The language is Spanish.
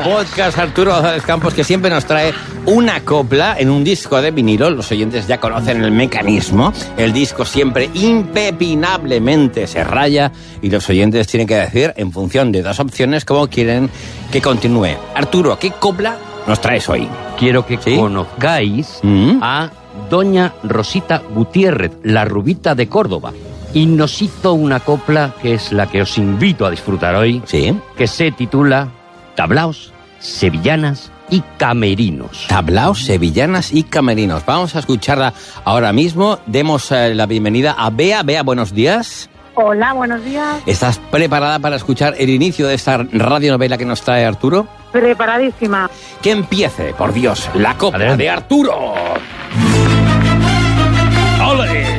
podcast Arturo González Campos, que siempre nos trae una copla en un disco de vinilo. Los oyentes ya conocen el mecanismo. El disco siempre impepinablemente se raya y los oyentes tienen que decir, en función de dos opciones, cómo quieren que continúe. Arturo, ¿qué copla nos traes hoy? Quiero que conozcáis a doña Rosita Gutiérrez, la Rubita de Córdoba. Y nos hizo una copla que es la que os invito a disfrutar hoy, que se titula Tablaos, Sevillanas y Camerinos. Tablaos, Sevillanas y Camerinos. Vamos a escucharla ahora mismo. Demos la bienvenida a Bea. Bea, buenos días. Hola, buenos días. ¿Estás preparada para escuchar el inicio de esta radionovela que nos trae Arturo? Preparadísima. Que empiece, por Dios, la copla de Arturo. ¡Ole!